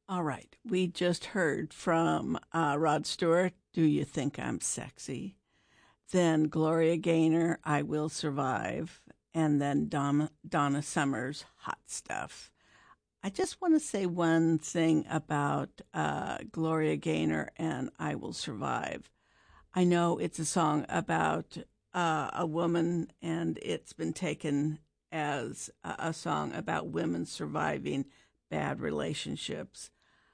All right. We just heard from Rod Stewart, Do You Think I'm Sexy? Then Gloria Gaynor, I Will Survive. And then Donna Summers, Hot Stuff. I just want to say one thing about Gloria Gaynor and I Will Survive. I know it's a song about a woman, and it's been taken as a song about women surviving bad relationships.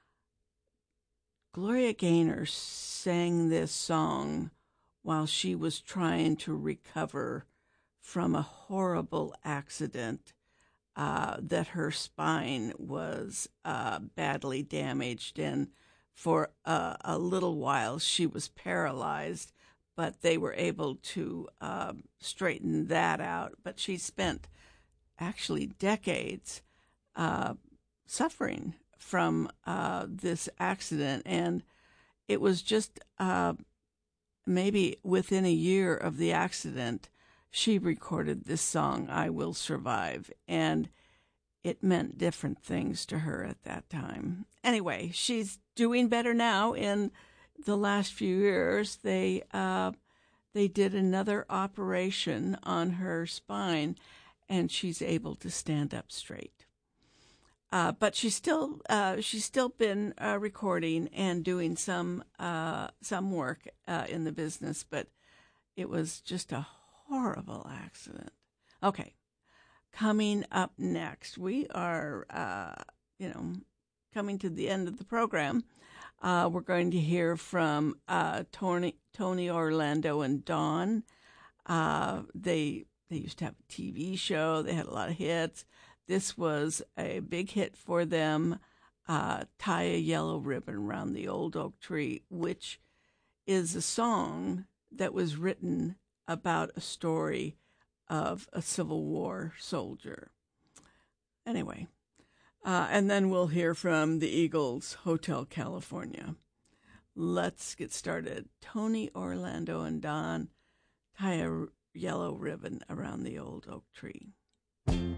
Gloria Gaynor sang this song while she was trying to recover from a horrible accident that her spine was badly damaged, and for a little while she was paralyzed, but they were able to straighten that out. But she spent actually decades uh, suffering from this accident, and it was just maybe within a year of the accident, she recorded this song, I Will Survive, and it meant different things to her at that time. Anyway, she's doing better now. In the last few years, they did another operation on her spine, and she's able to stand up straight. But she's still been recording and doing some work in the business, but it was just a horrible accident. Okay, coming up next, we are coming to the end of the program. We're going to hear from Tony Orlando and Dawn. They used to have a TV show. They had a lot of hits. This was a big hit for them, Tie a Yellow Ribbon Around the Old Oak Tree, which is a song that was written about a story of a Civil War soldier. Anyway, and then we'll hear from the Eagles, Hotel California. Let's get started. Tony Orlando and Dawn, Tie a Yellow Ribbon Around the Old Oak Tree.